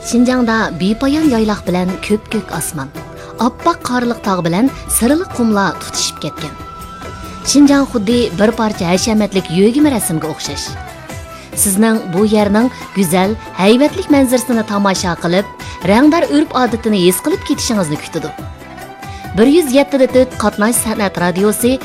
Şinjangda bepoyon yayloq bilan ko'p-ko'k osmon, oppoq qorliq tog' bilan sirliq qumlar tutishib ketgan. Şinjang xuddi bir parcha hashamatlik yo'g'im rasmga o'xshash. Sizning bu yerning go'zal, haybatlik manzarasini tomosha qilib, rangdor urf-odatini his qilib ketishingizni kutadi. 107.4 qatnash san'at radiosi